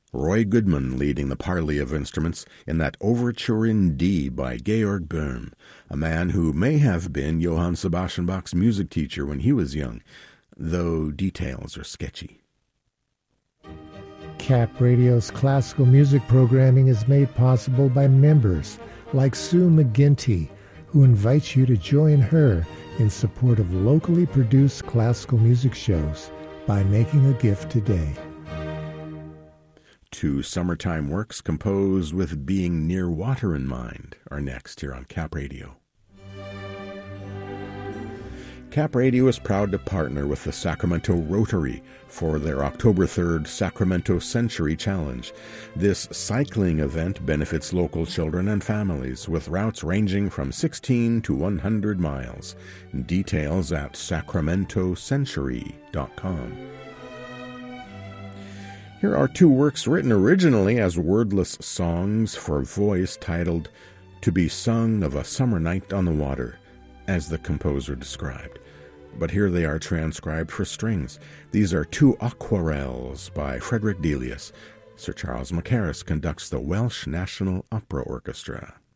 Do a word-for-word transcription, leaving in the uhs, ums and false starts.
Roy Goodman leading the parley of instruments in that Overture in D by Georg Böhm, a man who may have been Johann Sebastian Bach's music teacher when he was young, though details are sketchy. Cap Radio's classical music programming is made possible by members like Sue McGinty, who invites you to join her in support of locally produced classical music shows by making a gift today. Two summertime works composed with being near water in mind are next here on Cap Radio. Cap Radio is proud to partner with the Sacramento Rotary for their October third Sacramento Century Challenge. This cycling event benefits local children and families with routes ranging from sixteen to one hundred miles. Details at sacramento century dot com. Here are two works written originally as wordless songs for voice titled To Be Sung of a Summer Night on the Water, as the composer described. But here they are transcribed for strings. These are two aquarelles by Frederick Delius. Sir Charles Mackerras conducts the Welsh National Opera Orchestra.